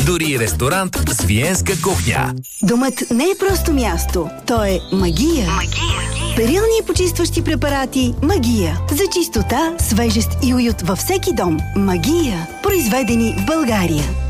Дори ресторант с виенска кухня. Домът не е просто място. То е магия. Перилни и почистващи препарати Магия. За чистота, свежест и уют във всеки дом. Магия. Произведени в България.